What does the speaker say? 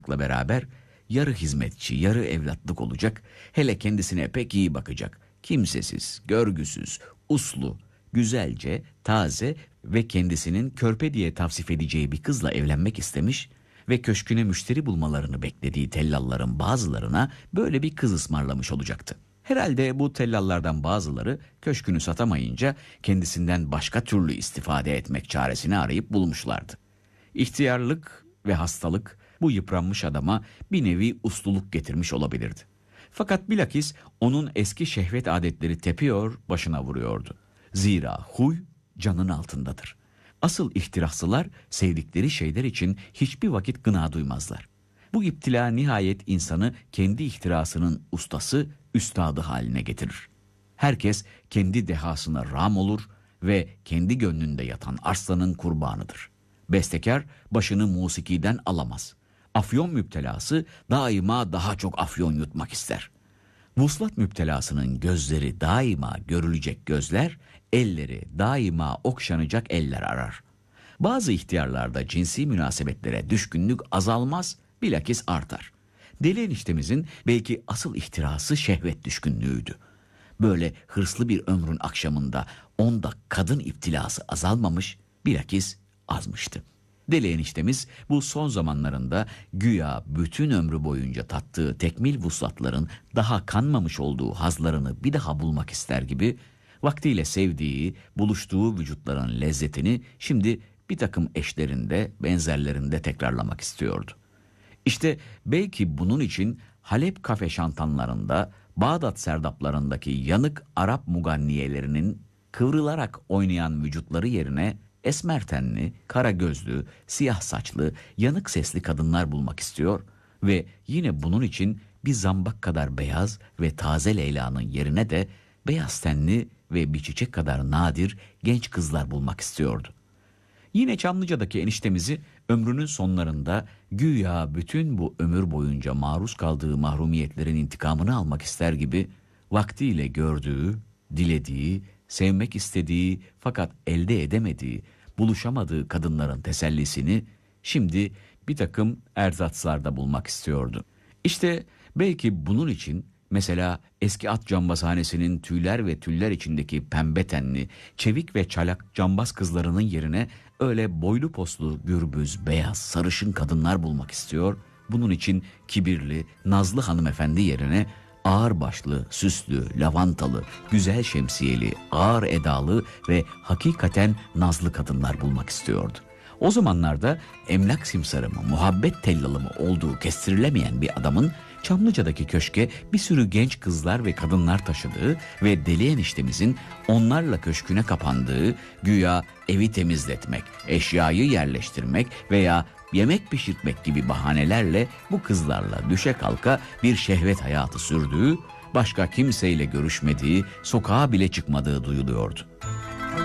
beraber yarı hizmetçi, yarı evlatlık olacak, hele kendisine pek iyi bakacak, kimsesiz, görgüsüz, uslu, güzelce, taze ve kendisinin körpe diye tavsif edeceği bir kızla evlenmek istemiş ve köşküne müşteri bulmalarını beklediği tellalların bazılarına böyle bir kız ısmarlamış olacaktı. Herhalde bu tellallardan bazıları köşkünü satamayınca kendisinden başka türlü istifade etmek çaresini arayıp bulmuşlardı. İhtiyarlık ve hastalık bu yıpranmış adama bir nevi usluluk getirmiş olabilirdi. Fakat bilakis onun eski şehvet adetleri tepiyor, başına vuruyordu. Zira huy canın altındadır. Asıl ihtiraslılar sevdikleri şeyler için hiçbir vakit gına duymazlar. Bu iptila nihayet insanı kendi ihtirasının ustası, üstadı haline getirir. Herkes kendi dehasına rağm olur ve kendi gönlünde yatan arslanın kurbanıdır. Bestekar başını musikiden alamaz. Afyon müptelası daima daha çok afyon yutmak ister. Vuslat müptelasının gözleri daima görülecek gözler, elleri daima okşanacak eller arar. Bazı ihtiyarlarda cinsi münasebetlere düşkünlük azalmaz, bilakis artar. Deli eniştemizin belki asıl ihtirası şehvet düşkünlüğüydü. Böyle hırslı bir ömrün akşamında onda kadın iptilası azalmamış, bilakis azmıştı. Deli eniştemiz bu son zamanlarında güya bütün ömrü boyunca tattığı tekmil vuslatların daha kanmamış olduğu hazlarını bir daha bulmak ister gibi, vaktiyle sevdiği, buluştuğu vücutların lezzetini şimdi bir takım eşlerinde, benzerlerinde tekrarlamak istiyordu. İşte belki bunun için Halep kafe şantanlarında, Bağdat serdaplarındaki yanık Arap muganniyelerinin kıvrılarak oynayan vücutları yerine esmer tenli, kara gözlü, siyah saçlı, yanık sesli kadınlar bulmak istiyor ve yine bunun için bir zambak kadar beyaz ve taze Leyla'nın yerine de beyaz tenli ve bir çiçek kadar nadir genç kızlar bulmak istiyordu. Yine Çamlıca'daki eniştemizi ömrünün sonlarında güya bütün bu ömür boyunca maruz kaldığı mahrumiyetlerin intikamını almak ister gibi vaktiyle gördüğü, dilediği, sevmek istediği fakat elde edemediği, buluşamadığı kadınların tesellisini şimdi bir takım erzatslarda bulmak istiyordu. İşte belki bunun için mesela eski at cambazhanesinin tüyler ve tüller içindeki pembe tenli, çevik ve çalak cambaz kızlarının yerine öyle boylu poslu, gürbüz, beyaz, sarışın kadınlar bulmak istiyor. Bunun için kibirli, nazlı hanımefendi yerine ağır başlı, süslü, lavantalı, güzel şemsiyeli, ağır edalı ve hakikaten nazlı kadınlar bulmak istiyordu. O zamanlarda emlak simsarı mı, muhabbet tellalı mı olduğu kestirilemeyen bir adamın Çamlıca'daki köşke bir sürü genç kızlar ve kadınlar taşıdığı ve deli eniştemizin onlarla köşküne kapandığı, güya evi temizletmek, eşyayı yerleştirmek veya yemek pişirtmek gibi bahanelerle bu kızlarla düşe kalka bir şehvet hayatı sürdüğü, başka kimseyle görüşmediği, sokağa bile çıkmadığı duyuluyordu.